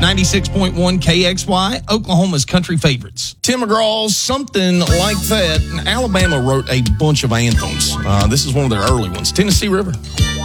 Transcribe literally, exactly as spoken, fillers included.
ninety-six point one K X Y, Oklahoma's country favorites. Tim McGraw's Something Like That. Alabama wrote a bunch of anthems. Uh, this is one of their early ones. Tennessee River.